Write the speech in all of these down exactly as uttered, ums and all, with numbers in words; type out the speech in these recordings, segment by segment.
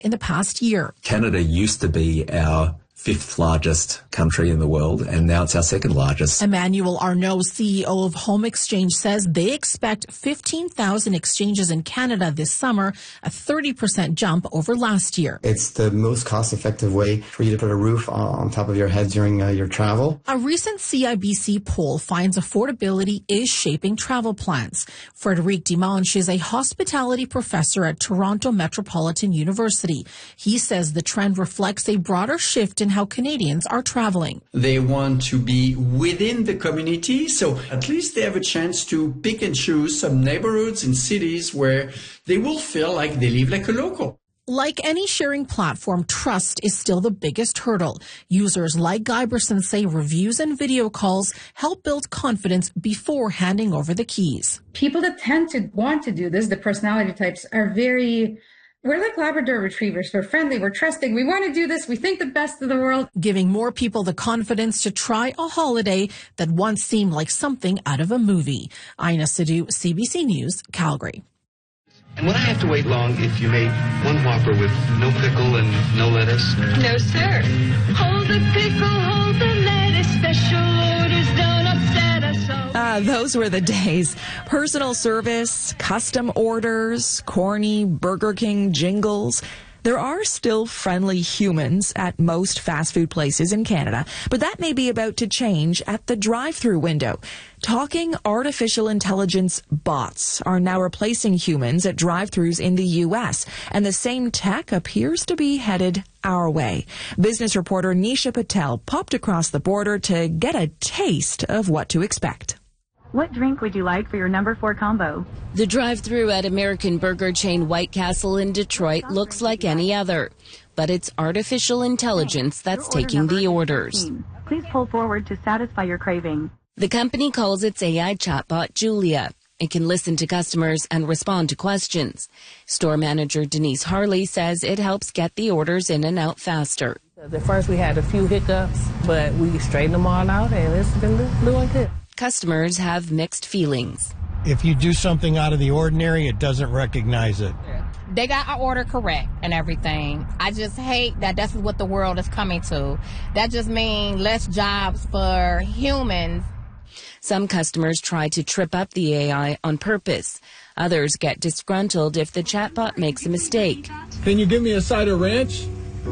in the past year. Canada used to be our fifth largest country in the world, and now it's our second largest. Emmanuel Arnault, C E O of Home Exchange, says they expect fifteen thousand exchanges in Canada this summer, a thirty percent jump over last year. It's the most cost-effective way for you to put a roof on top of your head during uh, your travel. A recent C I B C poll finds affordability is shaping travel plans. Frédéric Dimanche is a hospitality professor at Toronto Metropolitan University. He says the trend reflects a broader shift in how Canadians are traveling. They want to be within the community, so at least they have a chance to pick and choose some neighborhoods and cities where they will feel like they live like a local. Like any sharing platform, trust is still the biggest hurdle. Users like Guiberson say reviews and video calls help build confidence before handing over the keys. People that tend to want to do this, the personality types, are very... We're like Labrador retrievers. We're friendly. We're trusting. We want to do this. We think the best of the world. Giving more people the confidence to try a holiday that once seemed like something out of a movie. Ina Sidhu, C B C News, Calgary. And would I have to wait long if you made one Whopper with no pickle and no lettuce? No, sir. Hold the pickle, hold the lettuce. Special orders don't upset us all. Ah, those were the days. Personal service, custom orders, corny Burger King jingles. There are still friendly humans at most fast food places in Canada, but that may be about to change at the drive-through window. Talking artificial intelligence bots are now replacing humans at drive-thrus in the U S, and the same tech appears to be headed our way. Business reporter Nisha Patel popped across the border to get a taste of what to expect. What drink would you like for your number four combo? The drive-thru at American burger chain White Castle in Detroit looks like any other, but it's artificial intelligence that's taking the orders. Please pull forward to satisfy your craving. The company calls its A I chatbot Julia. It can listen to customers and respond to questions. Store manager Denise Harley says it helps get the orders in and out faster. At first we had a few hiccups, but we straightened them all out and it's been doing good. Customers have mixed feelings. If you do something out of the ordinary, it doesn't recognize it. They got our order correct and everything. I just hate that that's what the world is coming to. That just means less jobs for humans. Some customers try to trip up the A I on purpose. Others get disgruntled if the chatbot makes a mistake. Can you give me a side of ranch?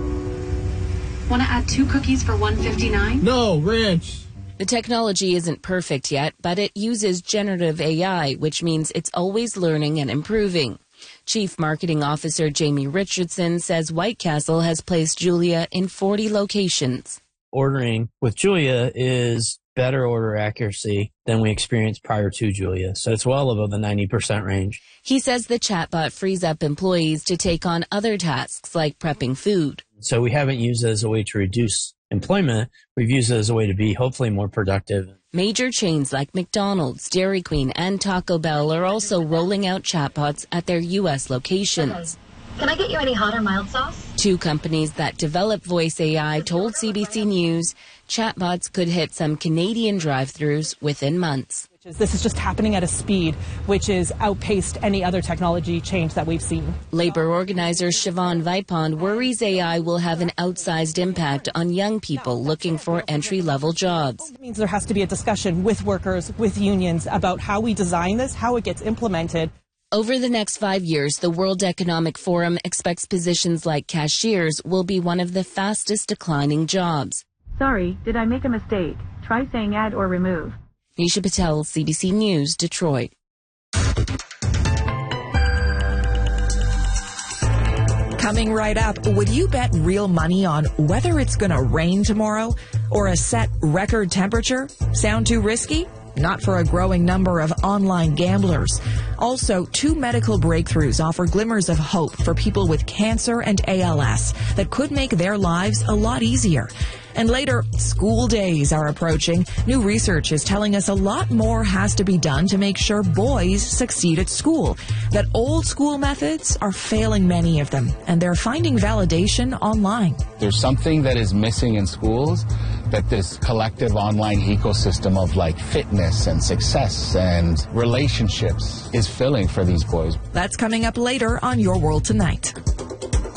Want to add two cookies for one fifty-nine? No, ranch. The technology isn't perfect yet, but it uses generative A I, which means it's always learning and improving. Chief Marketing Officer Jamie Richardson says White Castle has placed Julia in forty locations. Ordering with Julia is better order accuracy than we experienced prior to Julia, so it's well above the ninety percent range. He says the chatbot frees up employees to take on other tasks like prepping food. So we haven't used it as a way to reduce employment. We've used it as a way to be hopefully more productive. Major chains like McDonald's, Dairy Queen, and Taco Bell are also rolling out chatbots at their U S locations. Can I get you any hot or mild sauce? Two companies that develop voice A I told C B C News chatbots could hit some Canadian drive-thrus within months. This is just happening at a speed which is outpaced any other technology change that we've seen. Labor organizer Siobhan Vipond worries A I will have an outsized impact on young people looking for entry-level jobs. It means there has to be a discussion with workers, with unions, about how we design this, how it gets implemented. Over the next five years, the World Economic Forum expects positions like cashiers will be one of the fastest declining jobs. Sorry, did I make a mistake? Try saying add or remove. Nisha Patel, C B C News, Detroit. Coming right up, would you bet real money on whether it's going to rain tomorrow or a set record temperature? Sound too risky? Not for a growing number of online gamblers. Also, two medical breakthroughs offer glimmers of hope for people with cancer and A L S that could make their lives a lot easier. And later, school days are approaching. New research is telling us a lot more has to be done to make sure boys succeed at school. That old school methods are failing many of them, and they're finding validation online. There's something that is missing in schools that this collective online ecosystem of like fitness and success and relationships is filling for these boys. That's coming up later on Your World Tonight.